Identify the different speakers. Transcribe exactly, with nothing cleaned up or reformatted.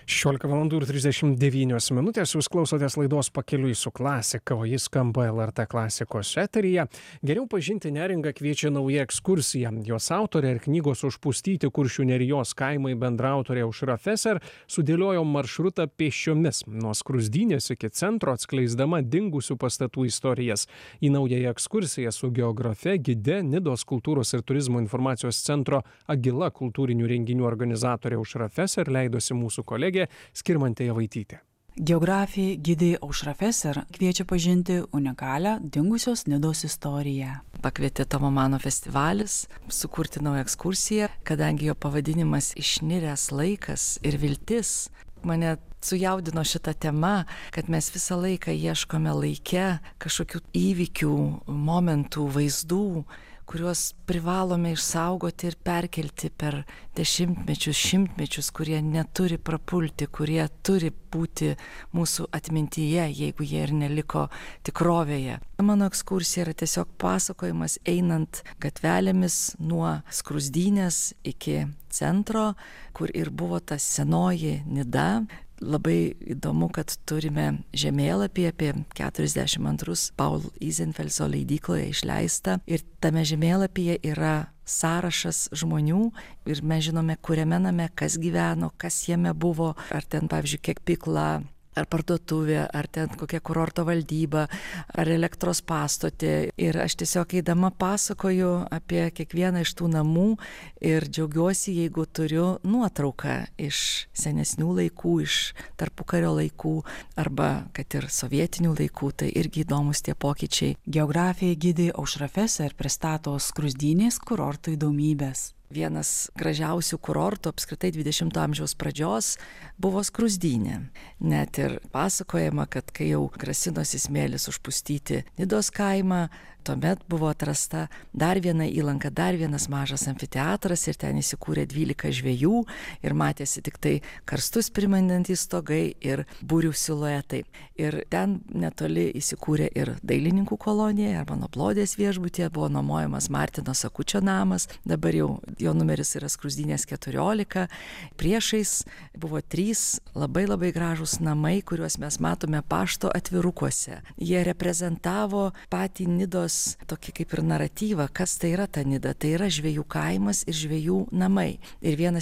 Speaker 1: šešiolika valandų ir trisdešimt devynios minutės. Jūs klausotės laidos Pakeliui su klasika, o jis skamba L R T klasikos eteryje. Geriau pažinti Neringą kviečia nauja ekskursija. Jos autorė ir knygos Užpustyti Kuršių nerijos kaimai bendraautorė Aušra Feser sudėliojo maršrutą pėsčiomis nuo Skruzdynės iki centro, atskleisdama dingusių pastatų istorijas. Į naująją ekskursiją su geografe, gide, Nidos kultūros ir turizmo informacijos centro Agila kultūrinių renginių organizatorė Aušra Feser leidosi mūsų kolegė Skirmantė Javaitytė.
Speaker 2: Geografė gidė Aušra Feser kviečia pažinti unikalią dingusios Nidos istoriją.
Speaker 3: Pakvietė Tomo Mano festivalis sukurti naują ekskursiją, kadangi jo pavadinimas Išniręs laikas ir viltis. Mane sujaudino šita tema, kad mes visą laiką ieškome laike kažkokių įvykių, momentų, vaizdų, kuriuos privalome išsaugoti ir perkelti per dešimtmečius, šimtmečius, kurie neturi prapulti, kurie turi būti mūsų atmintyje, jeigu jie ir neliko tikrovėje. Mano ekskursija yra tiesiog pasakojimas einant gatvelėmis nuo Skruzdynės iki centro, kur ir buvo ta senoji Nida. Labai įdomu, kad turime žemėlapį apie keturiasdešimt antrus Paul Izenfelso leidykloje išleista ir tame žemėlapyje yra sąrašas žmonių ir mes žinome, kuriame name kas gyveno, kas jame buvo, ar ten, pavyzdžiui, kepykla, ar parduotuvė, ar ten kokia kurorto valdyba, ar elektros pastotė. Ir aš tiesiog eidama pasakoju apie kiekvieną iš tų namų ir džiaugiuosi, jeigu turiu nuotrauką iš senesnių laikų, iš tarpukario laikų, arba kad ir sovietinių laikų, tai irgi įdomus tie pokyčiai.
Speaker 2: Geografė gidė Aušra Feser pristato Skruzdynės kurorto įdomybės.
Speaker 3: Vienas gražiausių kurortų apskritai dvidešimto amžiaus pradžios buvo Skruzdynė. Net ir pasakojama, kad kai jau grasinosi smėlis užpustyti Nidos kaimą, tuomet buvo atrasta dar viena įlanka, dar vienas mažas amfiteatras ir ten įsikūrė dvylika žvejų ir matėsi tik tai karstus primenantys stogai ir būrių siluetai. Ir ten netoli įsikūrė ir dailininkų kolonija, arba Nuoplodės viešbutyje buvo nuomojamas Martino Sakučio namas, dabar jau jo numeris yra Skruzdynės keturiolika. Priešais buvo trys labai labai gražūs namai, kuriuos mes matome pašto atvirukuose. Jie reprezentavo patį Nidos tokį kaip ir naratyvą, kas tai yra ta Nida. Tai yra žvejų kaimas ir žvejų namai. Ir vienas